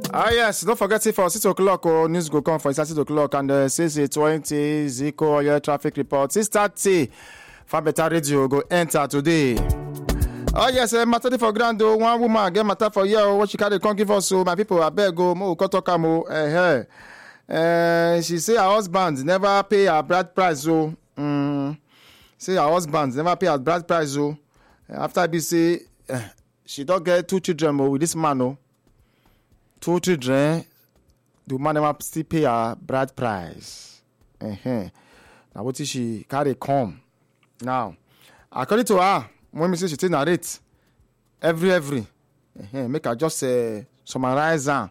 Yes, don't forget it for 6 o'clock news go come for 6 o'clock and 6:20 Zico oil traffic report 6:30 for better radio go enter today. Yes, matter for grand one woman get matter for here what she carry come give us so my people abeg go mo go talk am she say her husband never pay her bride price so say her husband never pay her bride price so after be say she don't get 2 children with this man 2 children, the woman never still pay her bride price. Now what is she carry come? Now, according to her, when we say she take narrate every, make her just summarize her.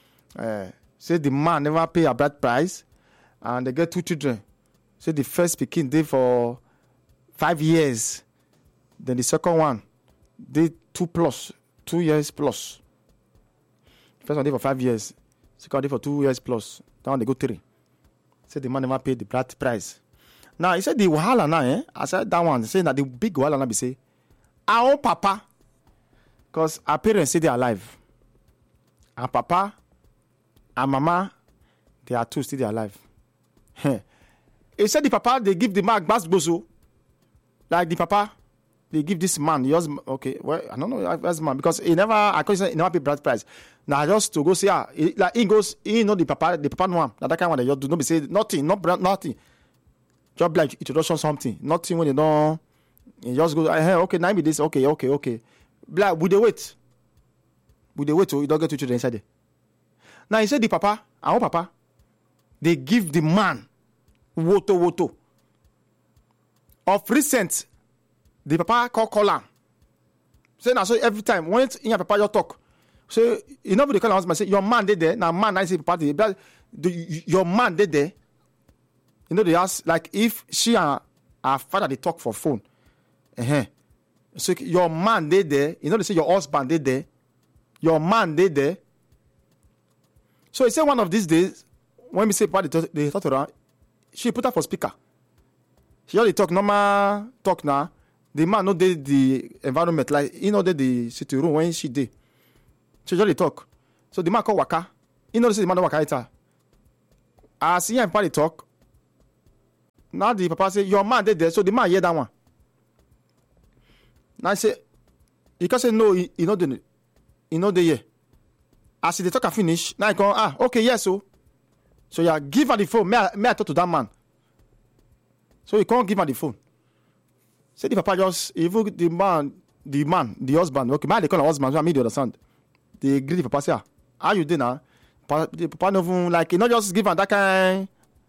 Say the man never pay her bride price, and they get 2 children. Say the first pikin dey for 5 years, then the second one dey 2 years plus. First one day for 5 years, second day for 2 years plus. That one they go 3. Said the man never paid the bride price. Now he said the wahala now, I said that one saying that the big wahala now be say our own papa, because our parents say they are alive. Our papa, our mama, they are 2 still alive. He said the papa they give the man bass bozo, like the papa. They give this man, he husband, okay, well, I don't know, husband, because he never pay bride price. Now, just to go say, he know the papa know him. Now, that kind of one, they just do not be say nothing, nothing. Just like introduction something. Nothing when you don't, you just go, hey, okay, now be this, okay. Like, we they wait, so you don't get 2 children inside there. Now, he said the papa, our own papa, they give the man, woto. Of recent, the papa call him. Say now so every time when your papa you talk, so you know the call husband say your man did there. Now man I say papa your man did there. You know they ask like if she and her father they talk for phone. So your man did there. You know they say your husband did there. Your man did there. So he said one of these days when we say papa they talk to her, she put her for speaker. She only talk normal talk now. The man know the environment, like he know the sitting room when she did. She just talk. So the man call waka. He know the man waka it. As he and party talk. Now the papa say your man did there, so the man hear that one. Now I say, he can say no, he know the year. As he talk and finish, now I go okay yes so yeah give her the phone. May I talk to that man. So he can't give her the phone. Say the papa just even the husband. Okay, man, they call him husband. So I mean, they understand. They agree. The papa say, "How you doing now?" The papa no even like he not just give him that kind.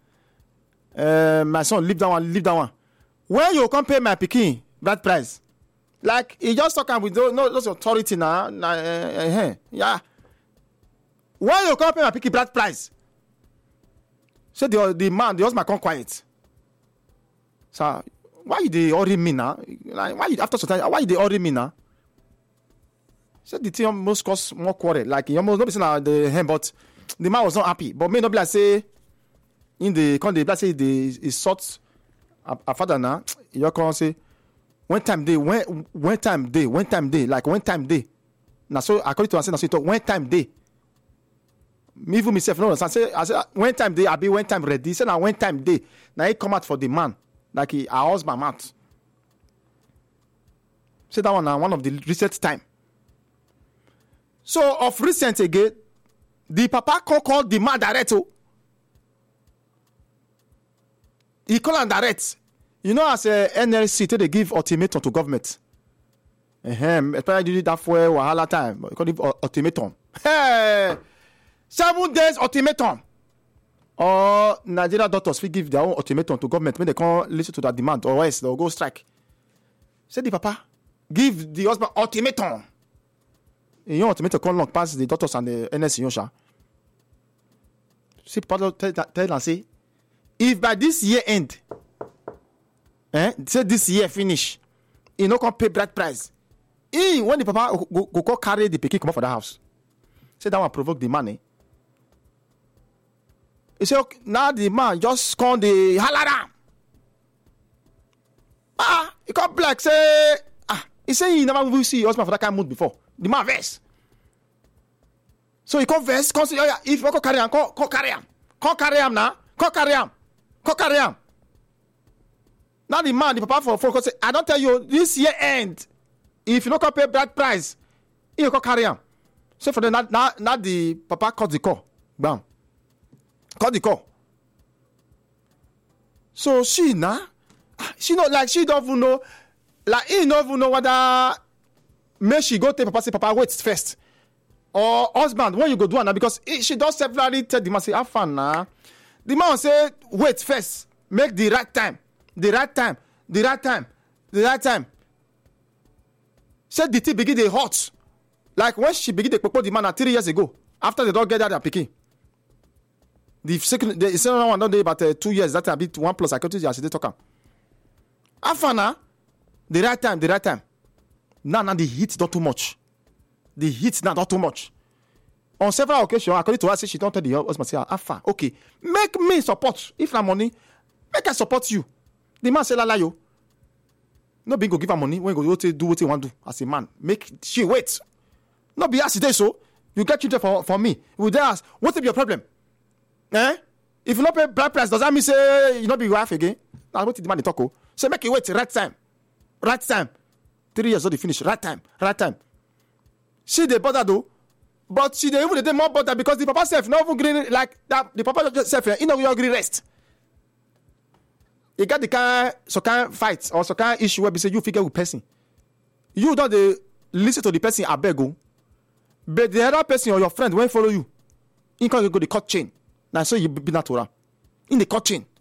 My son, leave that one. When you come pay my pikin that price, like he just talking with no authority now. Yeah. When you come pay my pikin that price, say the husband come quiet. So. Why you dey worry me now? Like why you after some time? Why you dey worry me now? So the thing almost cause more quarrel. Like he almost not be saying the him, but the man was not happy. But may not be like say in the conde, like say he sought a father now. You can say when time day. Now so according to us, say talk when time day. Me even myself no understand. I say when time day, I be when time ready. Say now when time day. Now he come out for the man. Like her husband mouth. Say that one now, one of the recent time. So of recent again, the papa call the man direct. He call him direct. You know as a NLC they give ultimatum to government. Especially that for wahala time. They call it ultimatum. Hey, 7 days ultimatum. Or Nigeria doctors will give their own ultimatum to government when they can't listen to that demand, or else they'll go strike. Say the papa, give the husband ultimatum. Your ultimatum come long past the doctors and the NS. See, papa tell and say, if by this year end, say this year finish, he no can pay bride price. When the papa go carry the pikin come up for the house, say that one provoke the money. He say, okay, now the man just come the halara. He come black say, he say he never will see husband for that kind of mood before. The man vex. So he come vex, come say, oh yeah, if you want to carry him, come carry him. Come carry him now. Come carry him. Come carry him. Now the man, the papa for phone, say, I don't tell you, this year end, if you don't come pay bride price, you come carry him. So for the now the papa cut the call. Bam. Cut the call. So she not like, she don't even know, like he don't even know whether may she go tell papa, say papa wait first, or husband when you go do it now, because she does severally tell the man, say have fun now. The man say wait first, make the right time. Say the tea begin dey hot, like when she begin dey propose the man 3 years ago after they don't get that pikin. The second one don't dey about 2 years. That a bit 1 plus. I can't tell you as they talk. After the right time. Now the heat not too much. The heat now not too much. On several occasions, according to her, say she don't tell the husband, say, Afa, okay, make me support. If na money, make I support you. The man say, la yo. No be go give her money when you go do what you want to do as a man. Make she wait. No be ask today so. You get children for me. We then ask, what is your problem? Eh? If you not pay bride price, does that mean say you not be your wife again? Now what did the man talk? Say make you wait, right time. 3 years old, they finish. Right time. She dey bother though, but she dey even dey more bother because the papa self not even green like that. The papa self he no agree rest. He got the kind fight or some kind issue where be say you figure with person. You don't dey listen to the person I beg go, but the other person or your friend when follow you, he can go the cut chain. Now so you be natural. In the cut chain.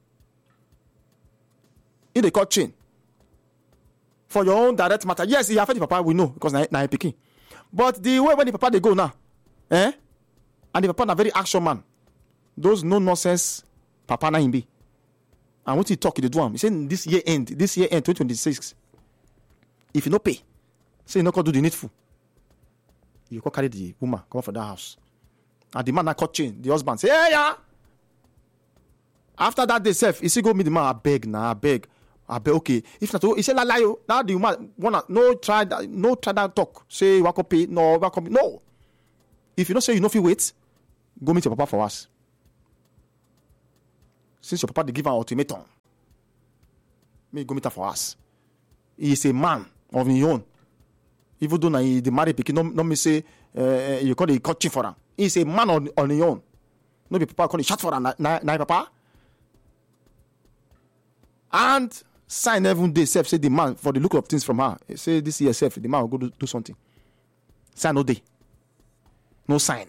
For your own direct matter. Yes, he affect the papa, we know, because now he picking. But the way when the papa they go now, and the papa na very action man. Those no nonsense papa na him be. And what he talk, he do him. He say this year end 2026. If you no pay, say you no go do the needful. You go carry the woman come out for that house. And the man na cut chain. The husband say, hey, yeah. After that day, self, he say go meet the man. I beg. Okay. If not, he say la yo. Now the woman wanna no try that talk. Say you want pay, no. If you don't say you know if you wait, go meet your papa for us. Since your papa they give an ultimatum, me go meet her for us. He is a man of his own. Even though he the married pikin, no me say you call it coaching for him. He is a man on his own. No be papa call it shot for him. Na papa. And sign every day self say the man for the look of things from her. Say this year self the man will go do something. Sign no day. No sign.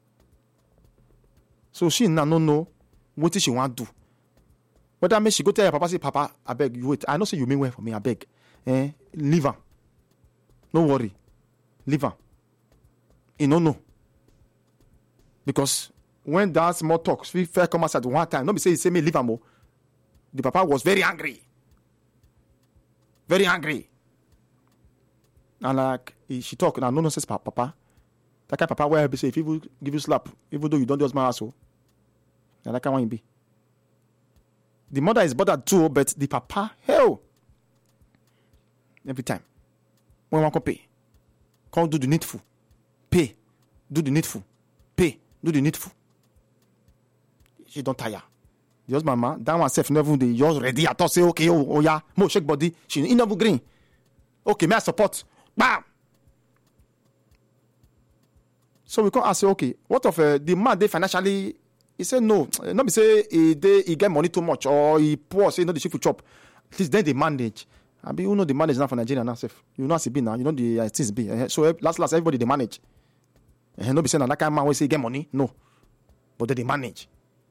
So she now no know what she want to do. But that means she go tell her papa, say, Papa, I beg you wait. I know say you mean well for me, I beg. Leave her. No worry. Leave her. He no know. Because when that small talks, we fair come outside one time. Nobody say he say me leave her more. The papa was very angry. Very angry. And like she talk now, no nonsense papa. That kind of papa where he say if he will give you slap, even though you don't do as my asshole. And that kind of be. The mother is bothered too, but the papa, hell. Every time. When one can pay. Can't do the needful. Pay. Do the needful. Pay. Do the needful. She don't tire. The husband man, that one self never they yours ready. I thought say okay, oh yeah, more shake body. She in never green. Okay, may I support? Bam. So we can ask, okay, what of the man they financially? He said no. Not be say he get money too much or he poor. Say no the shift for chop. At least then they manage. I mean, you know the manage now for Nigeria now. Self. You know as it be now. You know the things be. So last everybody they manage. And not be saying that kind of man will say get money. No, but they manage.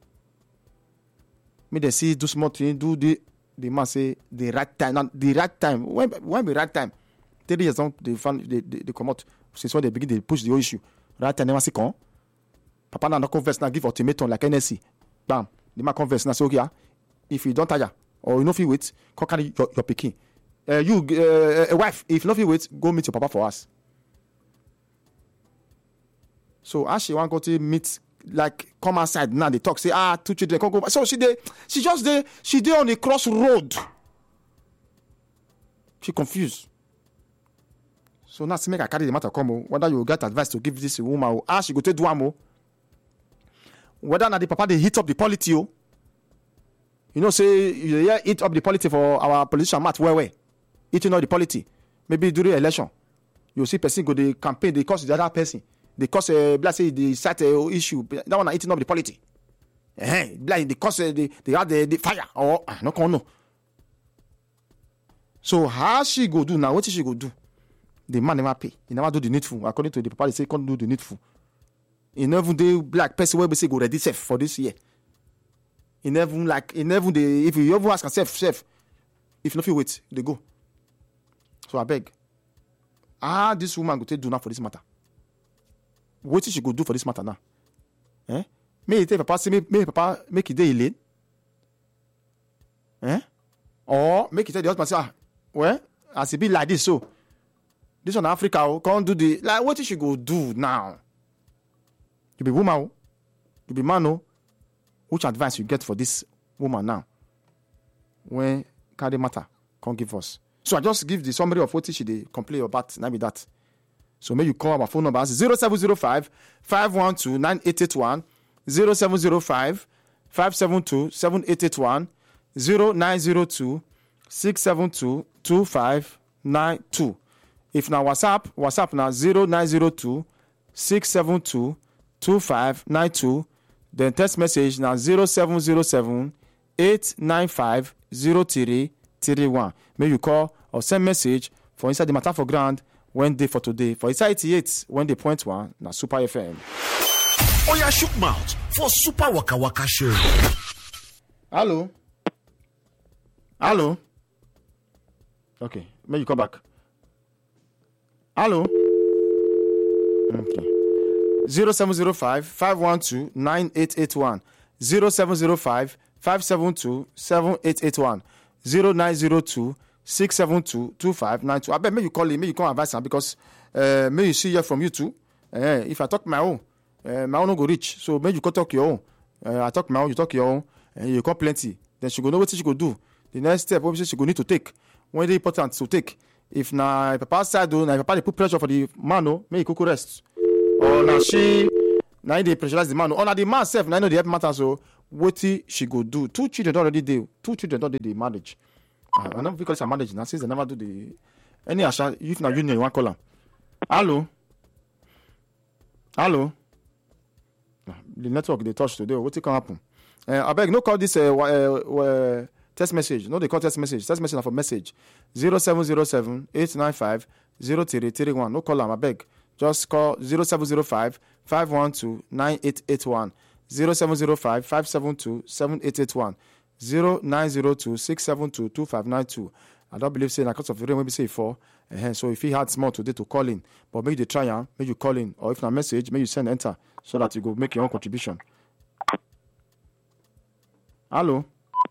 Me they see do small thing. Do the man say the right time. Now the right time. When be right time? 30 years on they come out. Since when they begin they push the whole issue. Right time never see come. Papa now converse now give ultimatum like NSC. Bam. The man converse now say okay, if you don't tire or you know if you wait, come carry your pikin. A wife, if you know if you wait, go meet your papa for us. So as she want go to meet, like come outside now they talk say 2 children come go. So she dey on a crossroad. She confused. So now see make I carry the matter come. Whether you get advice to give this woman, how she go take do am. Whether na the papa they hit up the polity, you know, say you hit up the polity for our politician Matt where eating up the polity. Maybe during election, you see person go the campaign, they cause the other person, they cause let's say they start a issue. That one are eating up the polity. Like they cause they had the fire or no. So how she go do now? What is she go do? The man never pay. He never do the needful. According to the papa, they say can't do the needful. He never do black person where we say go ready safe for this year. He never if you ever ask safe, if not you wait, they go. So I beg. This woman go take do now for this matter. What is she go do for this matter now? May papa say may papa make it day late. Or make it tell the husband say, well, as it be like this, so this one Africa can't do the like what is she go do now? You be woman, you be man, which advice you get for this woman now? When carry matter can't give us. So I just give the summary of what she they complain about, not be that. So may you call our phone number 0705 512 9881, 0705 572 7881, 0902 672 2592. If now WhatsApp now 0902 672 2592. Then text message now 0707 895 0331. May you call or send message for inside the matter for ground when day for today. For inside 88 when they point one now Super FM. Oya shook mouth for Super Waka Waka show. Hello. Okay, may you come back. Hello. Okay. 0705 512 9881, 0705 572 7881, 0902 672 2592. I bet may you call him, may you come advise him because may you see here from you too. If I talk my own no go reach. So may you go talk your own. I talk my own, you talk your own, and you call plenty. Then she go know what she go do. The next step, obviously, she go need to take. When it's important to take. If na papa side do, na papa they put pressure for the man, may he cook rest. Or na she, na they pressurize the man. Or na the man self, na know the help matter. So what she go do? 2 children already do. 2 children don't do the marriage. I know because it's a marriage now. Since they never do the any asha. If na union, you want call them. Hello. The network they touch today. What can happen? I beg no call this text message. No, they call text message. Text message for message 0707 895 0331. No call them. I beg. Just call 0705 512 9881, 0705 572 7881, 0902 672 2592. I don't believe saying because of the rain maybe say 4. So if he had small today to call in, but maybe they try and make you call in, or if not message, maybe you send enter so that you go make your own contribution. Hello.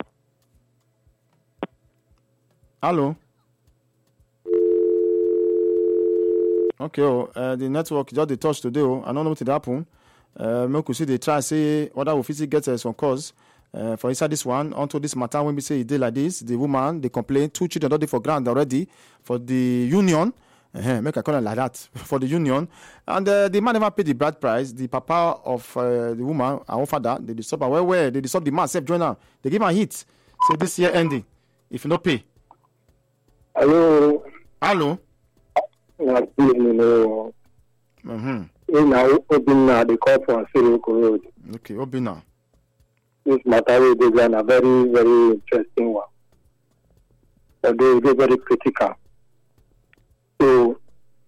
Okay, the network just the touch today. I don't know what happen. Maybe we see they try say whether we physically get some cause. For inside this one, onto this matter when we say it did like this, the woman they complain 2 children don't for ground already for the union. Make a call it like that for the union, and the man never paid the bride price. The papa of the woman, our father, they disturb her where they disturb the man self join her. They give her a hit. Say this year ending if you not pay. Hello. Obina, they call for Siroko Road. Okay, Obina. This matter is a very, very interesting one. But they are very critical. So,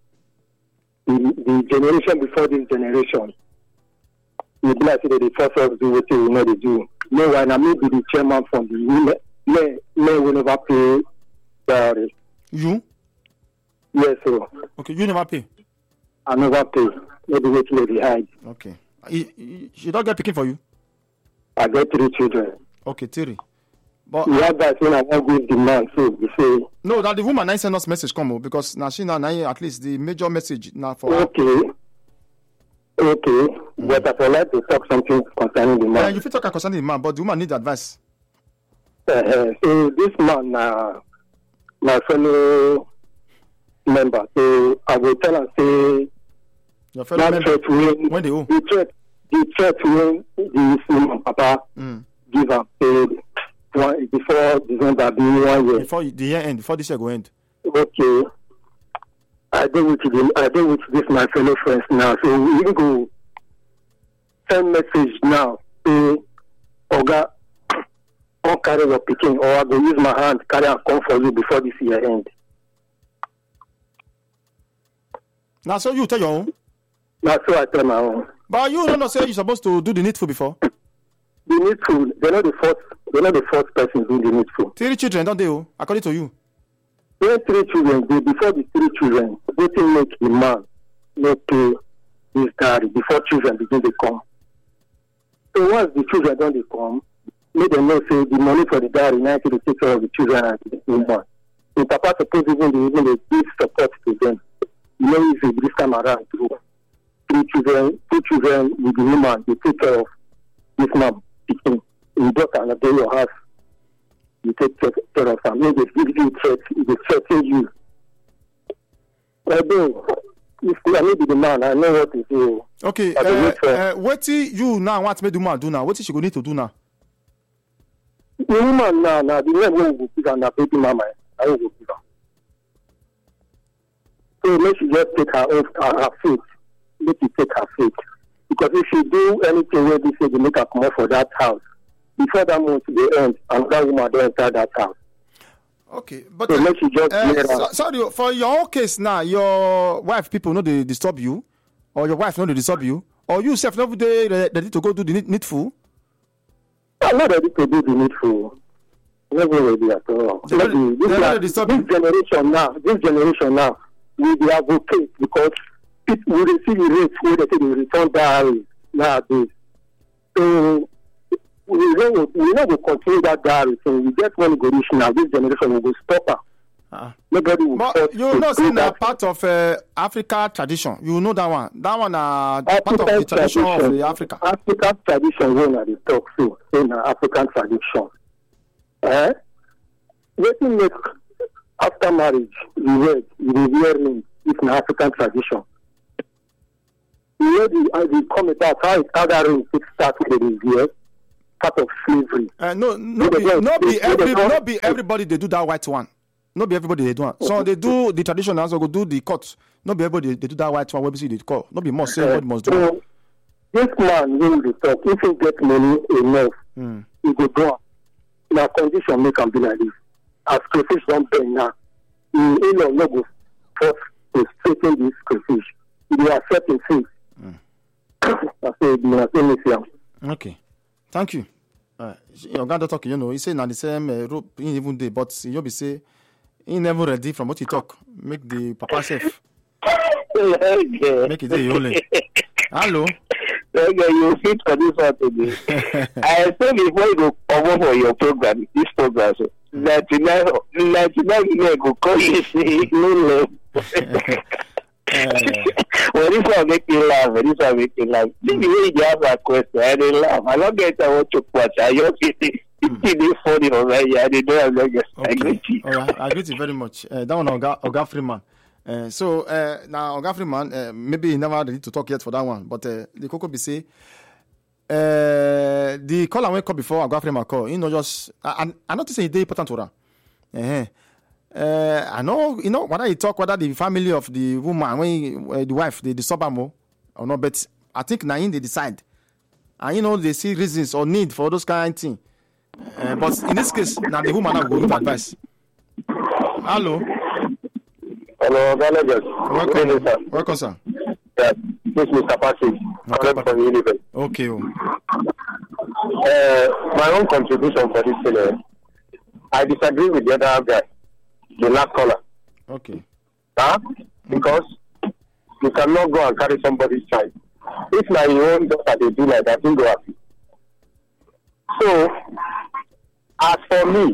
the generation before this generation, you be like the first of do what you know they do. No one, I may be the chairman from the may will never pay salary. You? Yes, sir. Okay, you never pay? I never pay. Maybe wait till they hide. Okay. She don't get picking for you? I get 3 children. Okay, 3. But yeah, that's when I won't give the man, so you say. No, that the woman now send us message come because now she now at least the major message now for Okay. But I would like to talk something concerning the man. You feel talk concerning the man, but the woman need advice. So this man my fellow member. So I will tell her, say, Your fellow that member, threat when they owe. the threat when the woman, Papa, give her paid before December, be 1 year. Before the year end, before this year go end. Okay. I deal with this my fellow friends now. So we can go send message now. Say, Oga, I'll carry your picking, or I will use my hand carry and come for you before this year end. Now, so you tell your own. That's what I tell my own. But you don't say you're supposed to do the needful before. The needful, they're not the first person doing the needful. 3 children, don't they? According to you. When 3 children, before the 3 children, they can make the man not pay his dowry before children begin to come. So once the children don't come, make them know say the money for the dowry now to take care of the children and the woman. The papa suppose even they give support to them. You know, if this time around too, 2 children with the woman, they take care of this man. You daughter and then your house, you take care of them. Maybe they give you threat, they threaten you. I do. If I may be the man, I know what to do. Okay, what you now want to make the woman do now? What is she going to need to do now? The woman now, the man will give her a baby mama. I will give her. So let she just take her faith. Let she take her faith. Because if she do anything where they say they make her come out for that house, before that month they end, another woman don't enter that house. Okay, but so let she just sorry, for your own case now, your wife people know they disturb you, or your wife know they disturb you, or you self every day ready to go do the needful? I'm not ready to do the needful. Never ready at all. This generation now, we be advocate because we receive the rates where they say they return diaries nowadays. So we not go continue that diary. So we get one go reach now. This generation will go stop her. Nobody will. But you know, say that part of Africa tradition. You know that one. That one part of the tradition of the Africa. African tradition when I talk so in African tradition. Let me make after marriage you wear rings. It's an African tradition. You know the comment about how that ring start with the year. Part of slavery. Not be everybody they do that white one. Not be everybody they do one. So they do the traditional also go do the cut. Not be everybody they do that white one. Where we see the call. Not be must say everybody must do. So this man when they talk, if he get money enough, he go do. Now condition make him be like this. As crayfish don't pay now, he no go force to straighten this crayfish. He will accept his faith. Okay. Thank you. Your God talk, you know, he say now the same rope in even day, but you be say he never ready from what he talk. Make the papa safe. Make it day only. Hello. Okay, you fit for this one today. I said before you go over for your program, this program, so 99 men go call you say no. Well, this one make me laugh. This is the way you have a question. I didn't laugh. I don't get what to watch. I just it's funny already. I didn't know. I agree to you. All right, I agree to you very much. That one, Oga Freeman. So now, Oga Freeman, maybe he never ready to talk yet for that one. But the Coco be say, the call I went call before Oga Freeman call. You know, just I notice it's important to her. I know, you know, whether you talk, whether the family of the woman, when the wife, they disturb her more or not, but I think now they decide. And you know, they see reasons or need for those kind of things. But in this case, now the woman will give advice. Hello. Hello, Welcome, sir. Yeah, this is Mr. Patrick. From Univen. Okay. My own contribution for this today, I disagree with the other guy. The last caller. Okay. Because you cannot go and carry somebody's child. If my own daughter they do like that, don't go happy. So, as for me,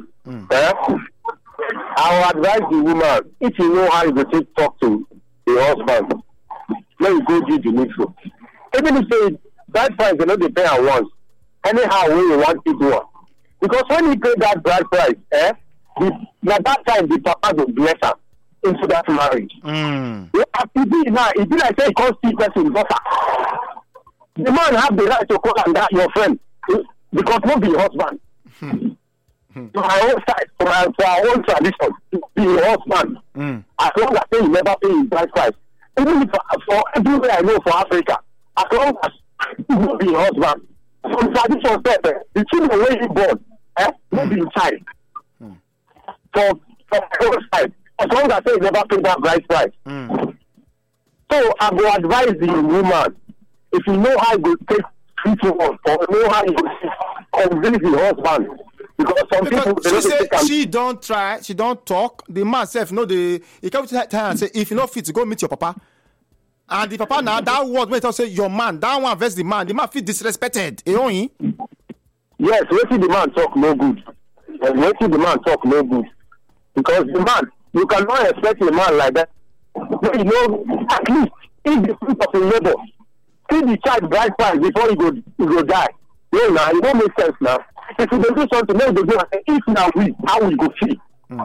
I will advise the woman, if you know how you go to talk to the husband, let you go do the needful. Even if say that price, you know, they pay at once. Anyhow, when you want to do it. Because when you pay that bride price, now that time the papa will bless her. into that marriage. Mm. It be like say he can't see person daughter. The man have the right to call and that your friend because not be your husband. To my own side, for our own tradition, to be your husband. As long as say you never pay his bride price. Even if, for everywhere I know for Africa, as long as you will be your husband. Some tradition said the children when you born, not be your child. For my own side, as long as say you never pay that bride price. So I will advise the woman, if you know how you take treatment or know how you convince your husband. Because some people she say she don't try, she don't talk. The man self know he come to her and say if you not fit, go meet your papa. And the papa now that word when he say your man, that one versus the man feel disrespected. Yes, waiting the man talk no good. And waiting the man talk no good. Because the man, you cannot expect a man like that. But you know, at least if the fruit of the labor, see the child bride price before he go die. No, now it don't make sense now. If you do something, then they go and say, if now we, how we go feel?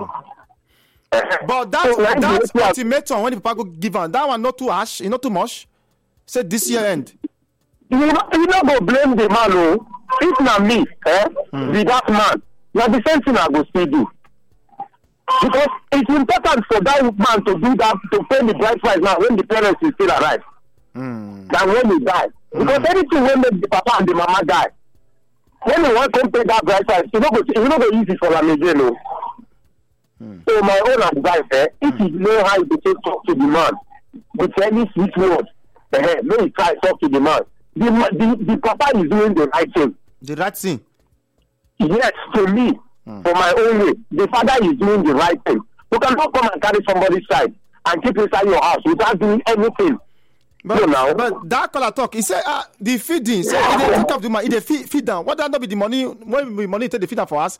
But that ultimatum when the papa go give on, that one not too harsh, not too much. Say this year end. You not go blame the man, no. If not me, with that man, now the same thing I go still do. Because it's important for that man to do that, to pay the bride price now when the parents is still alive. Than when he die. Because anything when the papa and the mama die, when they want to pay that bride price, it's not going easy for them again, no. So my own advice, if you know how to talk to the man with any sweet word, may you try to talk to the man. The papa is doing the right thing. The right thing? Yes, to me, for my own way, the father is doing the right thing. You cannot come and carry somebody's side and keep inside your house without doing anything. But that color talk, he said the feeding, say he dey take up the money, he dey feed down. What that not be the money? When the money take the feed down for us?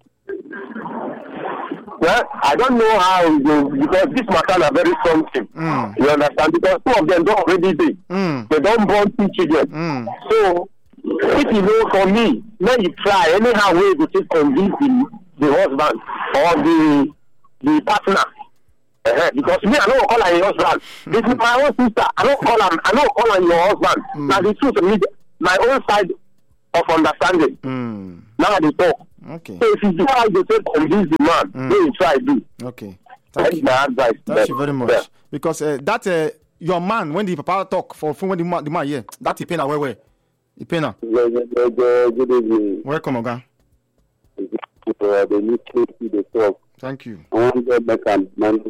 Well, I don't know how it goes because this matter are very strong thing. You understand? Because two of them don't already be. They don't born two children. So if you know for me, when you try anyhow way to just convince the husband or the partner. Because me, I don't call her your husband. This is my own sister. I don't call her your husband. Now the truth is my own side of understanding. Now they talk. Okay. So if you do how you say convince the man, then you try to do. Okay. That's my advice. Thank you very much. Yeah. Because that your man when the papa talk for when the man here, that he pain away. He pain now. Good evening. Welcome again. The talk. Thank you. I want to make a man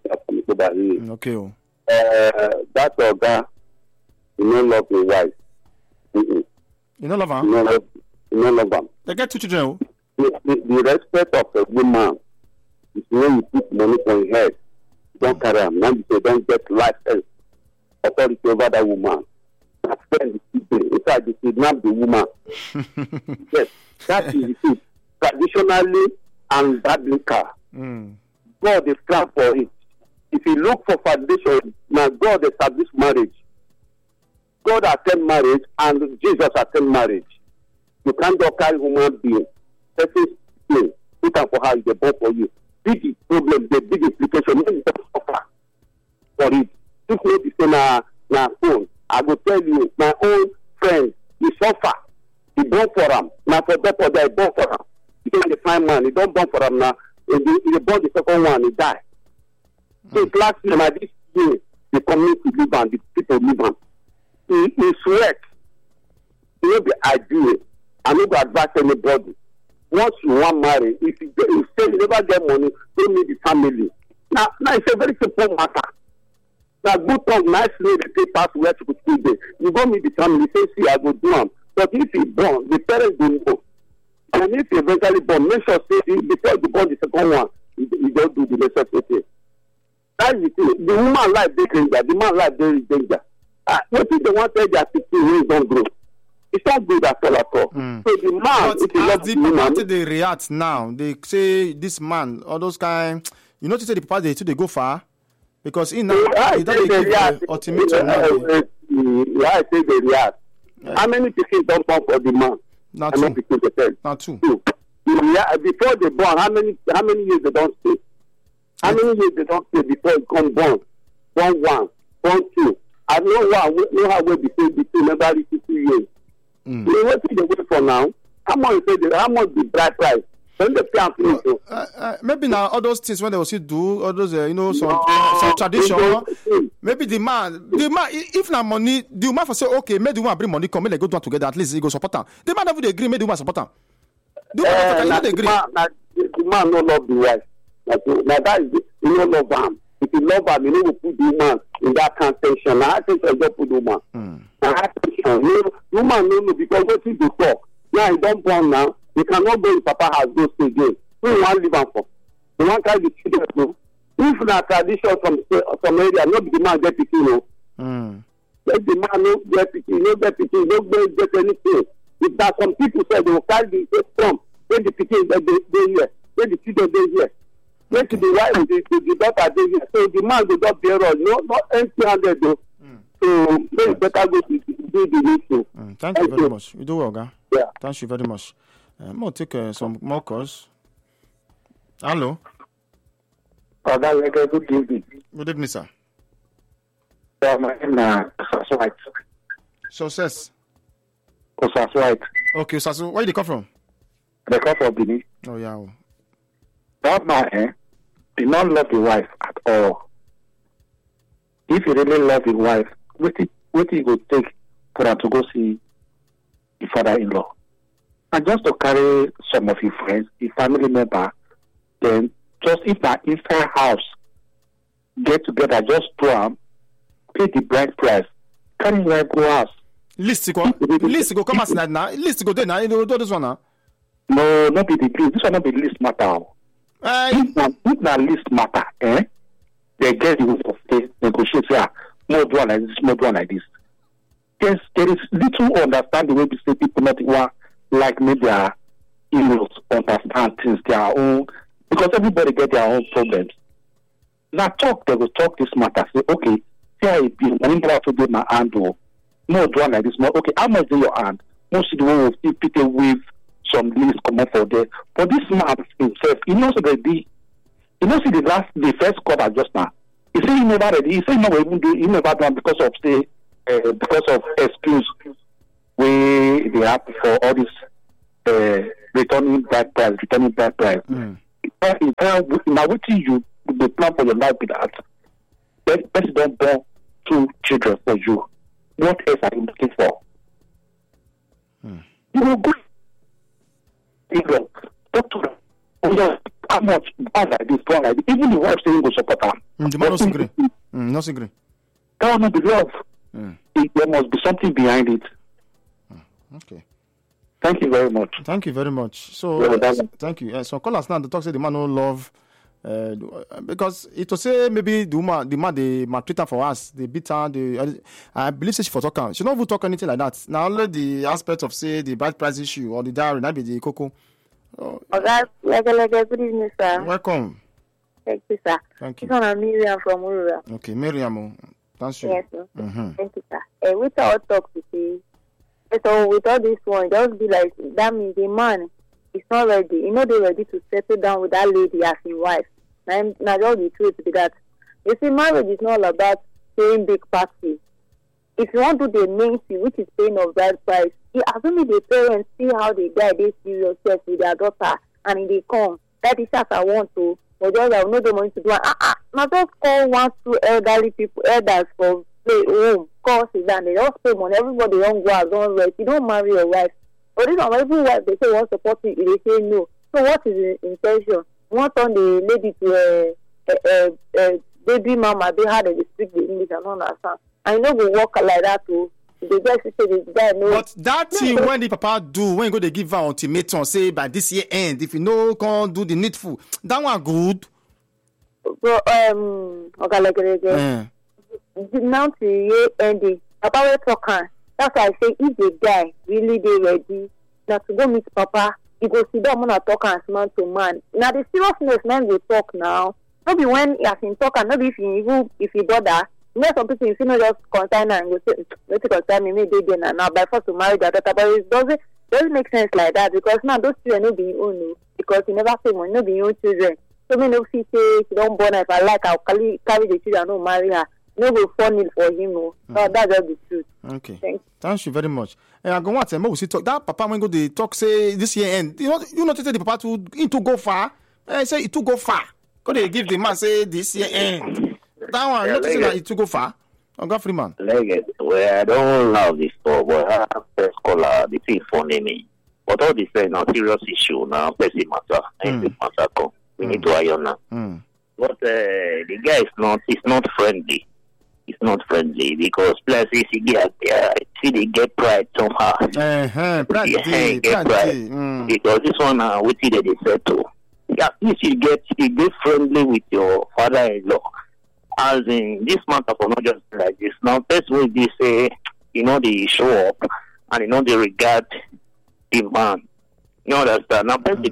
okay. That organ, you no love your wife. You no love her? You no love them. They get two children. The respect of a woman is when you put money on your head. Don't carry them. Now you don't get license authority over that woman. That's when the people, in fact, they kidnap the woman. Yes, that is the thing. Traditionally and biblical. God is plan for it. If you look for foundation, now God established marriage. God attend marriage and Jesus attend marriage. You can't just carry human being. Person play. Who can for how they born for you. Big problem, the big implication. When you suffer for it. If you say na phone, I will tell you, my own friend, he suffer. He born for him. Now for that, they born for him. He can't find man. He don't born for him now. He born the second one, he die. So last year, this year, the community live and the people live on. He sweat. He will be ideal. I no go advise anybody. Once you want marry, if you say you never get money, don't need the family. Now it's a very simple matter. Now good talk, nicely the pay pass where to put there. You don't need the family. Say, see, I go do them. But if you born, the parents don't know. And if you eventually born, make sure say before you born the second one, you don't do the necessary. That's the thing. The woman life they danger. The man life they danger. What if they want to tell their 16 years don't grow? It's not good at all. So the man, but as the people they react now, they say this man, all those kind, you know, to say the people they go far because in now they don't give ultimatum. Yeah, I say they react. How many people don't born for the man? Not two. Before they born, how many years they don't stay? How many years they don't pay before it come born? 1, 2. I know how we be paid between every 2 years. So what they wait for now? How much the bride price? When they pay and maybe now all those things when they will still do all those some tradition. Maybe the man if na money the woman for say okay make the woman bring money come make they go down together at least he go support am. The man never dey agree make the woman support am. The woman dey agree. The man no love the wife. Now that is he no love am. If you love am, you no go put the woman in that contention. Now attention just put the woman. Now attention, the woman no know because what he dey talk. Now he don born now. You cannot go in Papa has go stay again. Who you want live am for? You want carry the children too? If na tradition from area, no be the man get pikin o. Let the man no get pikin, no get anything. If there some people say they will carry the from, when the pikin dey here, when the children dey here, when to the wife the daughter dey here. So the man go just bear us, not empty-handed though. So maybe better go to do the needful. Thank you very much. You do well, guy. Yeah. Thank you very much. I'm going to take some more calls. Hello. Good evening. Good evening, sir. My name is Osasu White. Success. Osasu White. Okay, Osasu. Where did you come from? They come from Benin. Oh, yeah. That man did not love the wife at all. If he really loved his wife, what he would take for him to go see his father-in-law? And just to carry some of his friends, his family member, then just if that inside house get together, just to pay the bride price, carry him go house. List go come as now. List go there now. You do this one now. No, not be the list. This one not be list matter. If na list matter, they get the way of negotiate. More do one like this, more do one like this. Yes, there is little understanding when we say people not want like maybe their in-laws understand things their own because everybody get their own problems. Now they will talk this matter. Say, okay, here it be. When you have to do my hand, more do one like this. More okay. How much in your hand? Most of the one will people with some list come up for there. But this man himself, he knows already. He knows the first quarter just now. He said he never ready. He said he never even do. He never done because of excuse where they have for all this returning back price. Now what you the plan for your life with that? Let's don't born 2 children for you. What else are you looking for? You will go. Talk to them. Oh yeah, how much? Like this, like this. Even the wife saying go support them. The man doesn't agree. Not agree. That will not be love. There must be something behind it. Okay. Thank you very much. Thank you very much. So, thank you. So, callers now, the talk say the man no love, because it will say maybe the man they maltreat her for us, they beat her. I believe say she for talk. She not even talk anything like that. Now only the aspect of say the bride price issue or the dowry, that be the cocoa. Okay, good evening, sir. Welcome. Thank you, sir. Thank you. This one is Miriam from Urura. Okay, Miriam. Thank you. Yes, sir. Thank you, sir. With our talk to say, so with all this one, just be like, that means the man is not ready. He not ready to settle down with that lady as his wife. Now, just the truth be that. You see, marriage is not all about paying big parties. If you want to do the main thing, which is paying of bride price, assuming the parents see how the guy they serious with their daughter and they come, that is as I want to, but just I will not the money to do it. Now just call 1, 2 elders for play home, call sit down, they just pay money, everybody don't go out, don't rest, you don't marry your wife. But this one, every wife they say want support you, they say no. So what is the intention? Want on the lady to baby mama, they had to speak the English and all that stuff. I know we work like that too. The guy say the guy knows. But that thing when the papa do, when you go they give her ultimatum, say by this year end, if you no can't do the needful, that one good. So okay, like now to year ending, papa will talk. That's why I say if the guy really they ready now to go meet papa, he go sit down and talk as man to man. Now the seriousness man will talk now. Maybe when he has been talking, maybe if he bother. You know, some people, if you know, just concern and you say, let's concern me, maybe they now by force to marry their daughter. But it doesn't make sense like that because now those children will be your own because you never say money, no be your own children. So me no see say she don't born her. If I like, I'll carry the children, no marry her. No go funny for him, no. So that's just the truth. Okay. Thank you very much. And I go what we see talk that papa when go they talk say this year end. You know the papa to go far. I say it to go far. Go they give the man say this year end. That one, not say that it to go far. I got Freeman. Well, I don't love this story, but I have first caller. The thing funny me. But all this is now serious issue now. Person matter. Matter come. We need to iron now. But the guy is not friendly. It's not friendly because places he get see they get pride somehow. Pride. Because this one what they settle. At least you get friendly with your father-in-law. As in this matter for not just like this. Now first way they say, they show up and they regard the man. You understand? Now first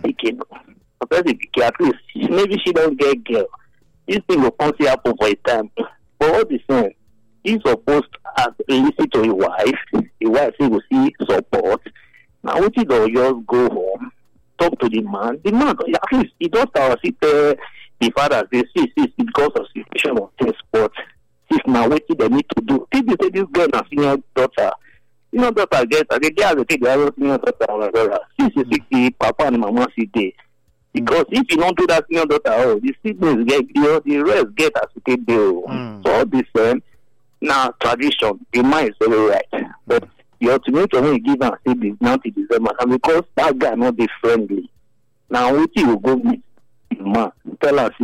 at least maybe she don't get girl. This thing will constantly happen for a time. But all the same, he's supposed to listen to his wife. The wife will see support. Now what he does, just go home, talk to the man. The man, at least he does sit the father they see because of situation of things, but if now what they need to do. If you say this girl na senior daughter get the girl will take the other senior daughter. See papa and mama see there. Because if you don't do that senior daughter, the siblings get the rest get as they do. So all this now tradition, the man is very right. But the ultimate when you give and say this now to December, and because that guy not be friendly. Now what you will go meet the man, tell us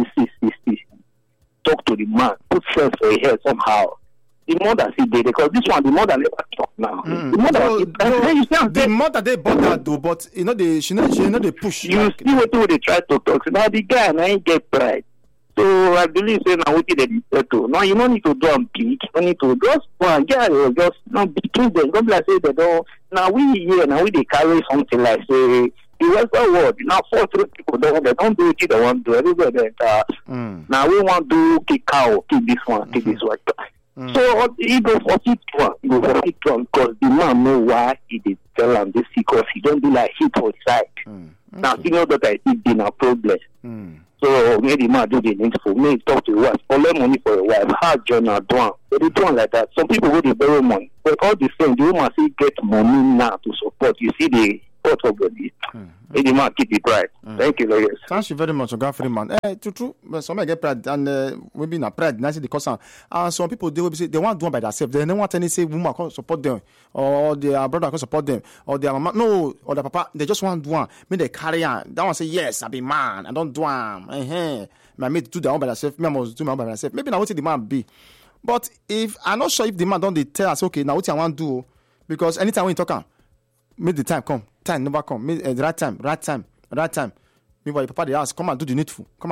talk to the man, put sense for your head somehow. The mother see there because this one the mother never talk now. The mother they bought though, but she know they push. You see what they try to talk. So now the guy and I get pride. So I believe say now what they settle. Now you don't need to do them big. You need to just one guy just not between them. Don't like say they don't. Now we here now we they carry something like say the Western world. Now 4 people don't do it. They want to do everybody. Now we want to kick cow, kick this one, kick this one. So he go for it one, because the man know why he did tell him this because he don't be like hit outside. Now he know that I did been a problem. So maybe the man do the needful. Maybe talk to your wife, collect money for your wife, hard journal down. But they do like that. Some people go to borrow money, but all the same, the woman still get money now to support. You see the pot of body. The man keep it right. Thank you, lawyers. Thank you very much, Oga Freeman. True. Some get pride and maybe not pride. Nice the cause. And some people they will say they want to do it by themselves. They don't want any say woman can support them or their brother can support them or their mama or their papa. They just want to do one. Maybe they carry on. That one say yes, I be man. I don't do one. My mate do their own by themselves. Me I must do my own by myself. Maybe now what the man be. But if I'm not sure if the man don't they tell us okay now what I want to do because anytime when you talk make the time come. Time never come. The right time. Meanwhile, papa they ask, come and do the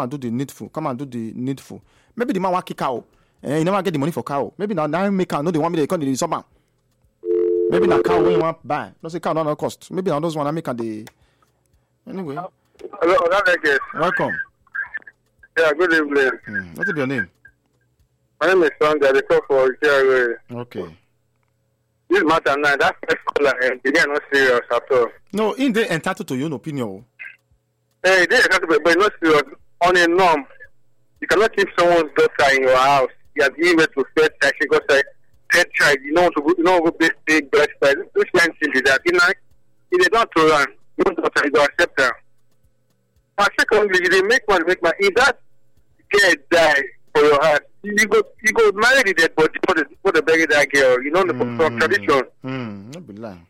needful. Maybe the man want kick cow. He never get the money for cow. Maybe now make cow. No, they want me to come to the summer. Maybe now cow when you want buy. No say cow no cost. Maybe now those one I make the anyway. Hello, welcome. Yeah, good evening. What is your name? My name is Sandra. They call for here. Okay. This matter now, that first caller, they are not serious at all. No, in they entitled to your own opinion. They entitled, but not serious. On a norm, you cannot keep someone's daughter in your house. You have given it to first child because third child, you know go big breast price. Those kind of things like that. If they don't run, your daughter, you don't accept them. But secondly, they make man. If that girl die for your heart, you go marry the dead body for the bury that girl. You know the tradition. Not be lie.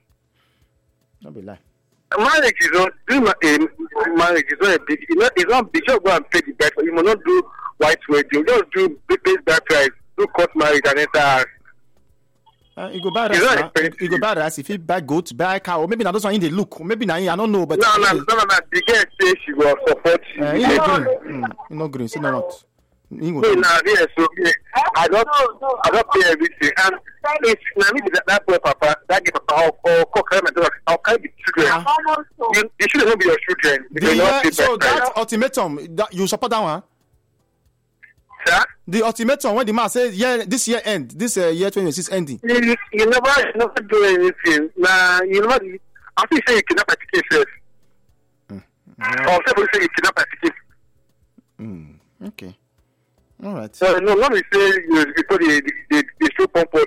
Marriage is not a big. It's not big. Just go and pay the bride. You must not do white wedding. Just do base bride price. Do court marriage and enter house. You go buy rice. You go buy rice. If you buy goat, buy cow. Maybe now those one in the look. Maybe now I don't know. But no. The girl say she will support you. You no green. See no not. No, yes, I don't pay everything. And if that boy papa, that give papa I'll carry the children. You shouldn't be your children. So that ultimatum, you support that one? Sir? The ultimatum when the man says this year end, this year 2026 ending. You never do anything. Nah, you never. I think say you cannot participate first. Or people say you cannot participate. Okay. All right. No, let me say before they show pompous.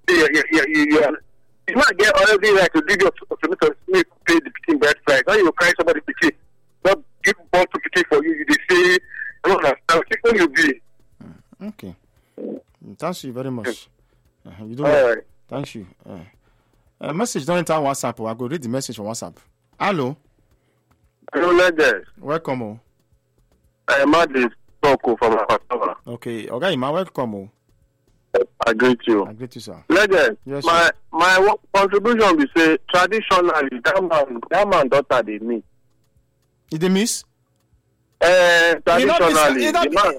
You might get every right to leave your to pay the picking bride price. Now you cry somebody picking, not give born to picking for you. They say, I don't understand. When you be. Okay. Thank you very much. You do All right. Thank you. Message don't enter WhatsApp. I go read the message on WhatsApp. Hello. Hello, ladies. Welcome. I am at this talk from Akatava. Okay. Okay, Ima, welcome. I greet you. I greet you, sir. Ladies, Yes, my contribution be say traditionally that man daughter they meet. Did they miss? Traditionally,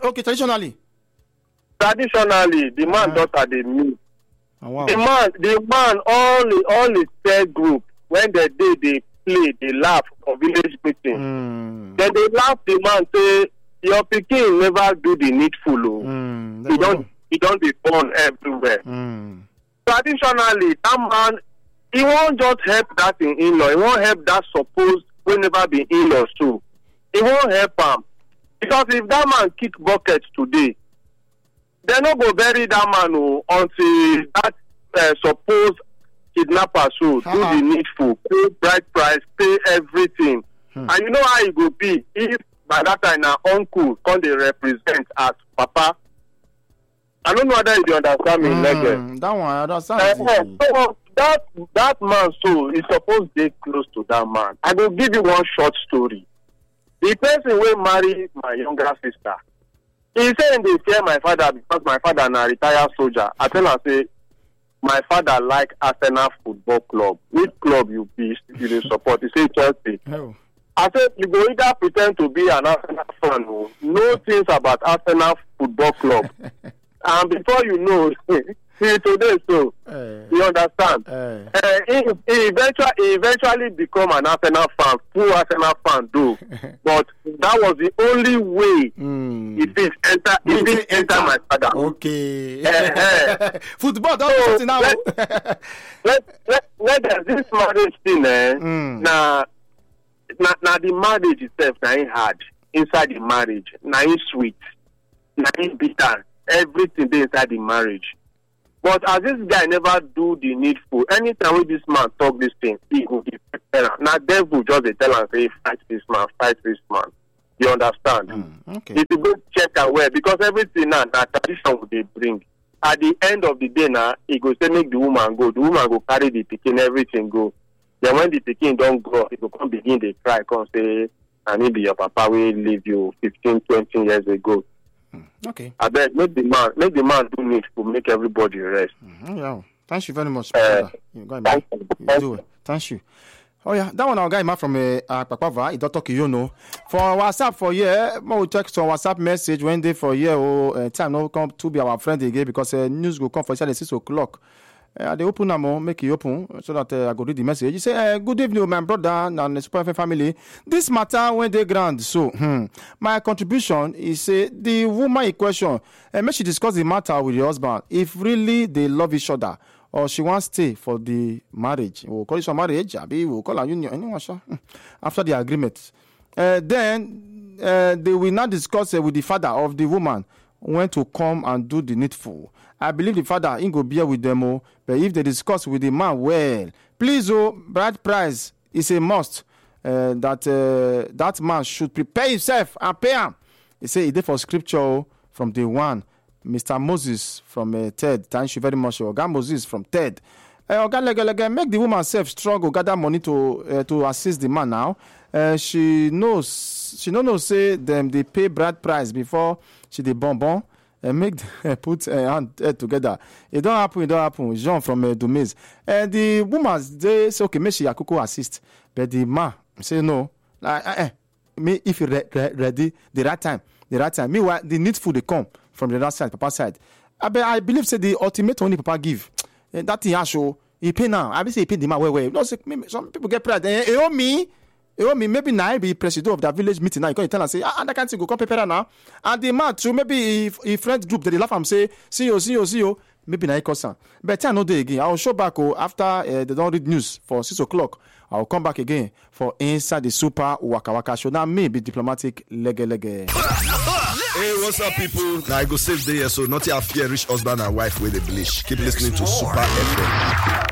traditionally. The man daughter they meet. Oh, wow. The man all his third group when they play, they laugh for village meeting. Then they laugh the man say your pikin never do the needful. He don't be born everywhere. Traditionally, that man he won't just help that in-law. He won't help that supposed will never be in-laws too. He won't help him because if that man kick buckets today, they no go bury that man until that supposed kidnapper do the needful, pay bride price, pay everything. And you know how it will be if by that time our uncle come they represent as papa. I don't know whether you understand me, Legend. That one I understand. So that man so is supposed to be close to that man. I will give you one short story. The person will marry my younger sister. He said they fear my father because my father is a retired soldier. I tell her, say, my father like Arsenal Football Club. Which club you support? He say Chelsea. Oh. I said, you go either pretend to be an Arsenal fan, know things about Arsenal Football Club. And before you know, today, so you understand. He eventually become an Arsenal fan, full Arsenal fan, though. But that was the only way it enter my father. Okay. Football, that's now. Let this marriage thing, now the marriage itself, now it hard inside the marriage, now it sweet, now it bitter. Everything they inside the marriage. But as this guy never do the needful, anytime when this man talk this thing, he will be prepared. Now devil just they tell and say, fight this man. You understand? Okay. It's a good check and wear because everything now tradition they bring. At the end of the day now, he go say make the woman go. The woman go carry the pikin, everything go. Then when the pikin don't grow, he go come begin they cry, come say, I need your papa will leave you 15, 20 years ago. Okay. I bet make the man do need to make everybody rest. Yeah. Thank you very much, brother. You do it. Thank you. Oh yeah, that one our guy from Akpakpava, he don't talk you know. For WhatsApp for year, we check some WhatsApp message when they for year time no come to be our friend again because news go come for 6 o'clock. They open them, make it open so that I go read the message. You say, good evening, my brother and the Super FM family. This matter when they grand. So, my contribution is the woman in question, make she discuss the matter with the husband. If really they love each other or she wants to stay for the marriage, we'll call it a marriage, we'll call a union, anyone after the agreement. Then they will not discuss with the father of the woman when to come and do the needful. I believe the father ain't go bear with them, but if they discuss with the man, well, please, bride price is a must. That man should prepare himself and pay him. He say he did for scripture from day one. Mr. Moses from TED. Thank you very much. Oga Moses from TED. Oga make the woman self struggle, gather money to assist the man now. She knows say them they pay bride price before she dey bonbon. Make put hand together. It don't happen. Jean from Dumiz. The woman they say okay, make she akuko assist, but the man say no. Me if you ready the right time. Meanwhile, the needful they come from the other side, papa side. I believe say the ultimate only papa give. That thing show he pay now. I be say he pay the man well. No, some people get pride. Maybe now he be president of that village meeting now. You can tell and say, that can't go come prepare now. And the man too, maybe if friend group they laugh and say, see you. maybe na ikosan. But I know day again. I will show back after they don't read news for 6:00. I will come back again for inside the Super Waka Waka show. Now maybe diplomatic lege. Hey, what's up, people? Now I go save the year, so not your fear rich husband and wife with the bleach. Keep listening to Super FM.